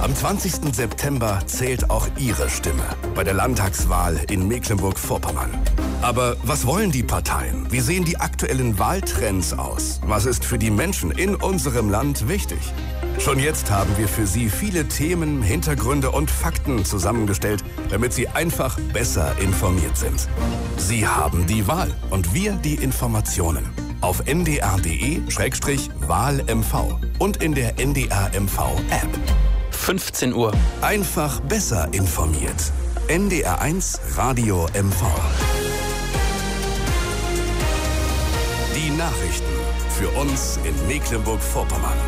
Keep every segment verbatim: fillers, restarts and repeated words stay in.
Am zwanzigsten September zählt auch Ihre Stimme bei der Landtagswahl in Mecklenburg-Vorpommern. Aber was wollen die Parteien? Wie sehen die aktuellen Wahltrends aus? Was ist für die Menschen in unserem Land wichtig? Schon jetzt haben wir für Sie viele Themen, Hintergründe und Fakten zusammengestellt, damit Sie einfach besser informiert sind. Sie haben die Wahl und wir die Informationen. Auf n d r punkt d e Schrägstrich Wahl M V und in der N D R M V App. fünfzehn Uhr. Einfach besser informiert. N D R eins Radio M V. Die Nachrichten für uns in Mecklenburg-Vorpommern.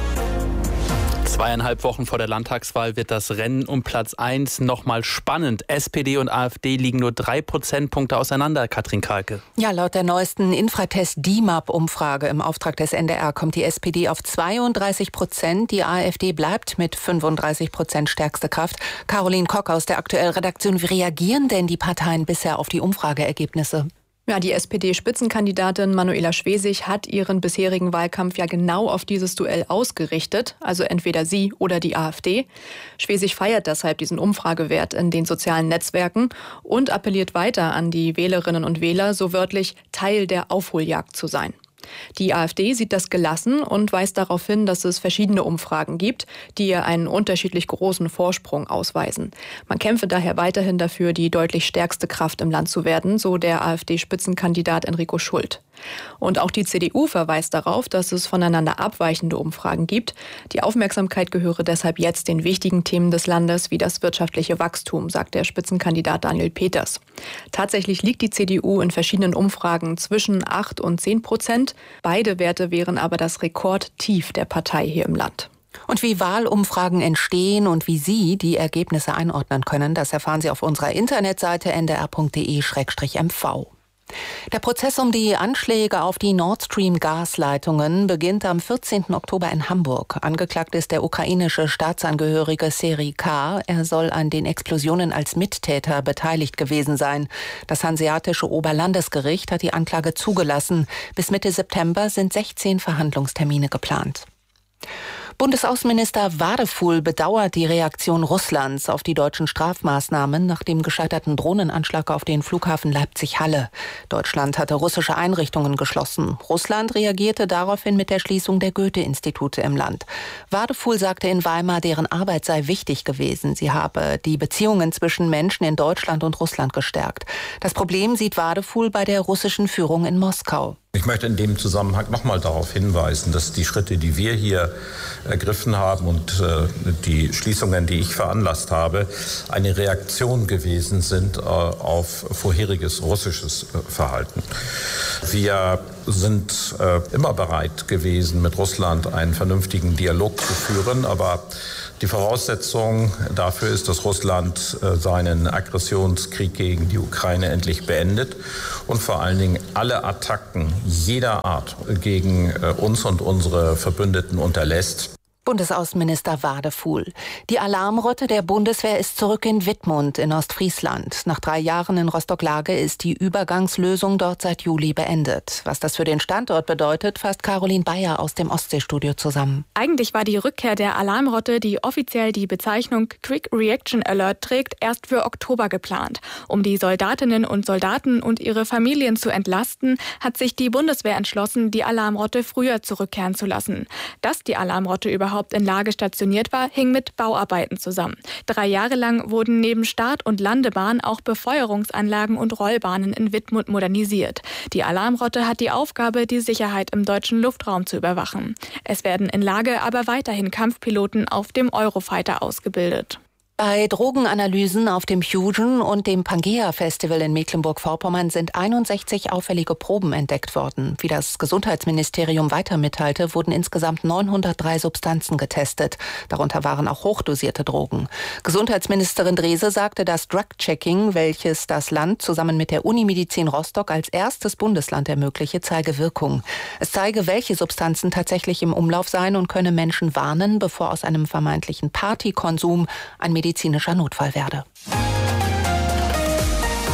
Zweieinhalb Wochen vor der Landtagswahl wird das Rennen um Platz eins nochmal spannend. S P D und AfD liegen nur drei Prozentpunkte auseinander, Katrin Karlke. Ja, laut der neuesten Infratest D I M A P-Umfrage im Auftrag des N D R kommt die S P D auf zweiunddreißig Prozent. Die AfD bleibt mit fünfunddreißig Prozent stärkste Kraft. Caroline Kock aus der Aktuell-Redaktion. Wie reagieren denn die Parteien bisher auf die Umfrageergebnisse? Ja, die S P D-Spitzenkandidatin Manuela Schwesig hat ihren bisherigen Wahlkampf ja genau auf dieses Duell ausgerichtet, also entweder sie oder die AfD. Schwesig feiert deshalb diesen Umfragewert in den sozialen Netzwerken und appelliert weiter an die Wählerinnen und Wähler, so wörtlich Teil der Aufholjagd zu sein. Die AfD sieht das gelassen und weist darauf hin, dass es verschiedene Umfragen gibt, die ihr einen unterschiedlich großen Vorsprung ausweisen. Man kämpfe daher weiterhin dafür, die deutlich stärkste Kraft im Land zu werden, so der AfD-Spitzenkandidat Enrico Schult. Und auch die C D U verweist darauf, dass es voneinander abweichende Umfragen gibt. Die Aufmerksamkeit gehöre deshalb jetzt den wichtigen Themen des Landes wie das wirtschaftliche Wachstum, sagt der Spitzenkandidat Daniel Peters. Tatsächlich liegt die C D U in verschiedenen Umfragen zwischen acht und zehn Prozent. Beide Werte wären aber das Rekordtief der Partei hier im Land. Und wie Wahlumfragen entstehen und wie Sie die Ergebnisse einordnen können, das erfahren Sie auf unserer Internetseite n d r punkt d e Schrägstrich m v. Der Prozess um die Anschläge auf die Nord Stream-Gasleitungen beginnt am vierzehnten Oktober in Hamburg. Angeklagt ist der ukrainische Staatsangehörige Serhii K. Er soll an den Explosionen als Mittäter beteiligt gewesen sein. Das Hanseatische Oberlandesgericht hat die Anklage zugelassen. Bis Mitte September sind sechzehn Verhandlungstermine geplant. Bundesaußenminister Wadefuhl bedauert die Reaktion Russlands auf die deutschen Strafmaßnahmen nach dem gescheiterten Drohnenanschlag auf den Flughafen Leipzig-Halle. Deutschland hatte russische Einrichtungen geschlossen. Russland reagierte daraufhin mit der Schließung der Goethe-Institute im Land. Wadefuhl sagte in Weimar, deren Arbeit sei wichtig gewesen. Sie habe die Beziehungen zwischen Menschen in Deutschland und Russland gestärkt. Das Problem sieht Wadefuhl bei der russischen Führung in Moskau. Ich möchte in dem Zusammenhang nochmal darauf hinweisen, dass die Schritte, die wir hier ergriffen haben und äh, die Schließungen, die ich veranlasst habe, eine Reaktion gewesen sind äh, auf vorheriges russisches äh, Verhalten. Wir sind äh, immer bereit gewesen, mit Russland einen vernünftigen Dialog zu führen, aber die Voraussetzung dafür ist, dass Russland äh, seinen Aggressionskrieg gegen die Ukraine endlich beendet und vor allen Dingen alle Attacken jeder Art gegen äh, uns und unsere Verbündeten unterlässt. Bundesaußenminister Wadefuhl. Die Alarmrotte der Bundeswehr ist zurück in Wittmund in Ostfriesland. Nach drei Jahren in Rostock-Lage ist die Übergangslösung dort seit Juli beendet. Was das für den Standort bedeutet, fasst Caroline Bayer aus dem Ostseestudio zusammen. Eigentlich war die Rückkehr der Alarmrotte, die offiziell die Bezeichnung Quick Reaction Alert trägt, erst für Oktober geplant. Um die Soldatinnen und Soldaten und ihre Familien zu entlasten, hat sich die Bundeswehr entschlossen, die Alarmrotte früher zurückkehren zu lassen. Dass die Alarmrotte überhaupt in Lage stationiert war, hing mit Bauarbeiten zusammen. Drei Jahre lang wurden neben Start- und Landebahn auch Befeuerungsanlagen und Rollbahnen in Wittmund modernisiert. Die Alarmrotte hat die Aufgabe, die Sicherheit im deutschen Luftraum zu überwachen. Es werden in Lage aber weiterhin Kampfpiloten auf dem Eurofighter ausgebildet. Bei Drogenanalysen auf dem Fusion und dem Pangea-Festival in Mecklenburg-Vorpommern sind einundsechzig auffällige Proben entdeckt worden. Wie das Gesundheitsministerium weiter mitteilte, wurden insgesamt neunhundertdrei Substanzen getestet. Darunter waren auch hochdosierte Drogen. Gesundheitsministerin Drese sagte, das Drug-Checking, welches das Land zusammen mit der Unimedizin Rostock als erstes Bundesland ermögliche, zeige Wirkung. Es zeige, welche Substanzen tatsächlich im Umlauf seien und könne Menschen warnen, bevor aus einem vermeintlichen Partykonsum ein medizinischer Notfall werde. Das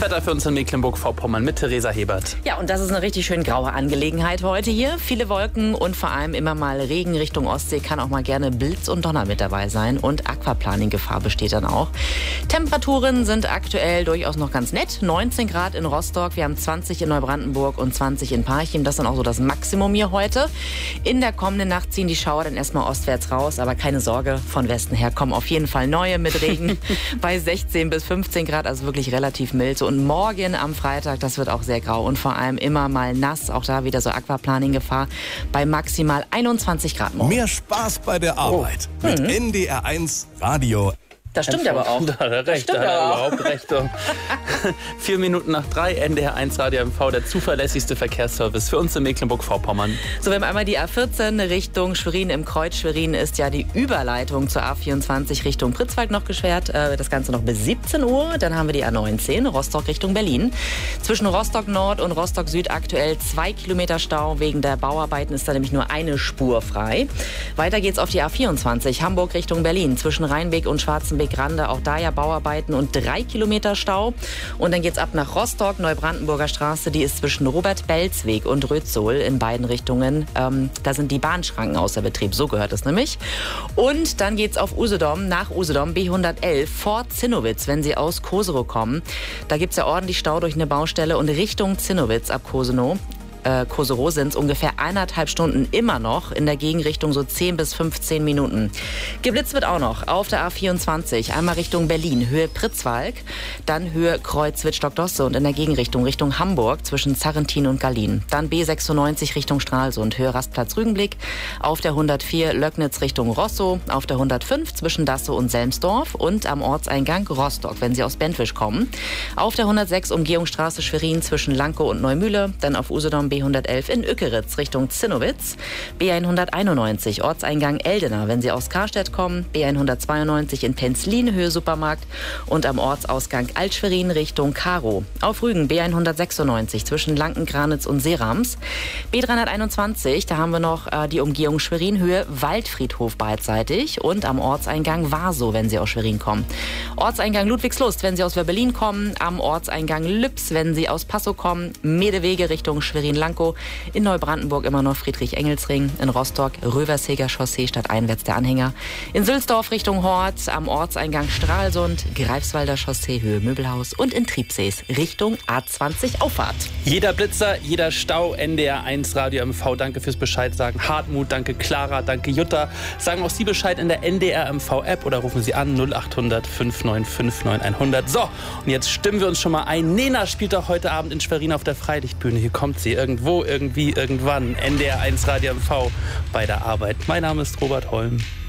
Wetter für uns in Mecklenburg-Vorpommern mit Theresa Hebert. Ja, und das ist eine richtig schön graue Angelegenheit heute hier. Viele Wolken und vor allem immer mal Regen Richtung Ostsee. Kann auch mal gerne Blitz und Donner mit dabei sein. Und Aquaplaning-Gefahr besteht dann auch. Temperaturen sind aktuell durchaus noch ganz nett. neunzehn Grad in Rostock, wir haben zwanzig in Neubrandenburg und zwanzig in Parchim. Das ist dann auch so das Maximum hier heute. In der kommenden Nacht ziehen die Schauer dann erstmal ostwärts raus. Aber keine Sorge, von Westen her kommen auf jeden Fall neue mit Regen bei sechzehn bis fünfzehn Grad. Also wirklich relativ mild. Und morgen am Freitag, das wird auch sehr grau und vor allem immer mal nass. Auch da wieder so Aquaplaning-Gefahr bei maximal einundzwanzig Grad morgen. Mehr Spaß bei der Arbeit Oh. mit Mhm. N D R eins Radio. Das stimmt aber auch. Da hat er recht, Das da stimmt hat er aber auch. überhaupt recht. Vier Minuten nach drei, N D R eins Radio M V, der zuverlässigste Verkehrsservice für uns in Mecklenburg-Vorpommern. So, wir haben einmal die A vierzehn Richtung Schwerin im Kreuz. Schwerin ist ja die Überleitung zur A vierundzwanzig Richtung Pritzwalk noch gesperrt. Äh, das Ganze noch bis siebzehn Uhr. Dann haben wir die A neunzehn Rostock Richtung Berlin. Zwischen Rostock Nord und Rostock Süd aktuell zwei Kilometer Stau. Wegen der Bauarbeiten ist da nämlich nur eine Spur frei. Weiter geht's auf die A vierundzwanzig Hamburg Richtung Berlin. Zwischen Rheinbeck und Schwarzenbeck-Rande. Auch da ja Bauarbeiten und drei Kilometer Stau. Und dann geht's ab nach Rostock, Neubrandenburger Straße. Die ist zwischen Robert-Belz-Weg und Rötzohl in beiden Richtungen. Ähm, da sind die Bahnschranken außer Betrieb. So gehört es nämlich. Und dann geht's auf Usedom, nach Usedom, B hundertelf, vor Zinnowitz, wenn Sie aus Koserow kommen. Da gibt's ja ordentlich Stau durch eine Baustelle und Richtung Zinnowitz ab Kosenow. Äh, Koserow sind es ungefähr eineinhalb Stunden immer noch. In der Gegenrichtung so zehn bis fünfzehn Minuten. Geblitzt wird auch noch auf der A vierundzwanzig. Einmal Richtung Berlin, Höhe Pritzwalk. Dann Höhe Kreuz-Wittstock-Dosse und in der Gegenrichtung Richtung Hamburg zwischen Zarrentin und Gallien. Dann B sechsundneunzig Richtung Stralsund, Höhe Rastplatz-Rügenblick. Auf der hundertvier Löcknitz Richtung Rosso. Auf der hundertfünf zwischen Dassow und Selmsdorf. Und am Ortseingang Rostock, wenn Sie aus Bentwisch kommen. Auf der hundertsechs Umgehungsstraße Schwerin zwischen Lankow und Neumühle. Dann auf Usedom B hundertelf in Ückeritz Richtung Zinnowitz. B hunderteinundneunzig Ortseingang Eldener, wenn Sie aus Karstedt kommen. B hundertzweiundneunzig in Penzlin, Höhe Supermarkt. Und am Ortsausgang Altschwerin Richtung Karow. Auf Rügen B hundertsechsundneunzig zwischen Lanken-Granitz und Seerams. B dreihunderteinundzwanzig, da haben wir noch äh, die Umgehung Schwerin, Höhe Waldfriedhof beidseitig. Und am Ortseingang Warsow, wenn Sie aus Schwerin kommen. Ortseingang Ludwigslust, wenn Sie aus Berlin kommen. Am Ortseingang Lübs, wenn Sie aus Passow kommen. Medewege Richtung Schwerin-Lankow. In Neubrandenburg immer noch Friedrich-Engels-Ring. In Rostock Röverseger Chaussee statt einwärts der Anhänger. In Sülzdorf Richtung Hort. Am Ortseingang Stralsund. Greifswalder Chaussee Höhe Möbelhaus. Und in Triebsees Richtung A zwanzig Auffahrt. Jeder Blitzer, jeder Stau, N D R eins Radio M V. Danke fürs Bescheid sagen. Hartmut, danke Clara, danke Jutta. Sagen auch Sie Bescheid in der N D R M V App oder rufen Sie an null acht hundert fünf neun fünf neun hundert. So, und jetzt stimmen wir uns schon mal ein. Nena spielt doch heute Abend in Schwerin auf der Freilichtbühne. Hier kommt sie irgendwo, irgendwie, irgendwann. N D R eins Radio M V bei der Arbeit. Mein Name ist Robert Holm.